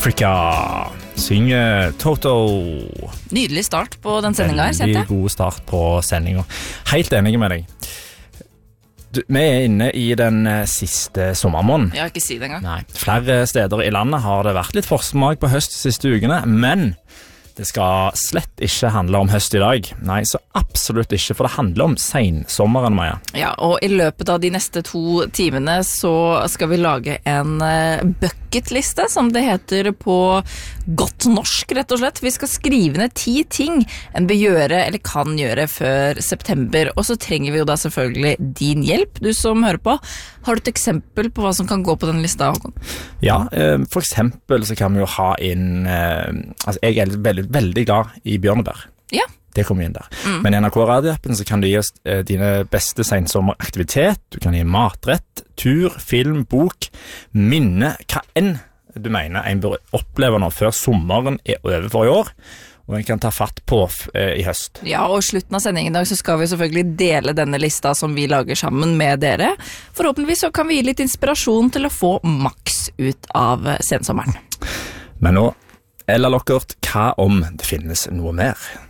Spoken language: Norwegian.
Africa synger Toto. Nydelig start på den sendingen her, sett jeg. Veldig god start på sendingen. Helt enig med deg. Vi inne i den siste sommermåneden. Jeg har ikke si det engang. Nei, flere steder i landet har det vært litt forsmak på høst de siste ukene, men det skal slett ikke handle om høst i dag. Nei, så absolutt ikke, for det handler om sensommeren, Maja. Ja, og i løpet av de neste 2 timene så skal vi lage en bucketliste, som det heter på godt norsk, rett og slett. Vi skal skrive ned 10 ting en bør gjøre eller kan gjøre før september, og så trenger vi jo da selvfølgelig din hjelp, du som hører på. Har du et eksempel på hva som kan gå på den lista, Håkon? Ja, for eksempel så kan vi jo ha inn, altså jeg er veldig glad i bjørnebær. Ja. Det kommer inn der. Men i NRK Radio-appen så kan du gi oss dine beste sensommeraktivitet, du kan gi matrett, tur, film, bok, minne, hva enn du mener en bør oppleve nå før sommeren er over for i år, og en kan ta fatt på i høst. Ja, og slutten av sendingen i dag så skal vi selvfølgelig dele denne lista som vi lager sammen med dere. Forhåpentligvis så kan vi gi litt inspirasjon til å få maks ut av sensommeren. Men nå, Ella Lockert, hva om det finnes noe mer?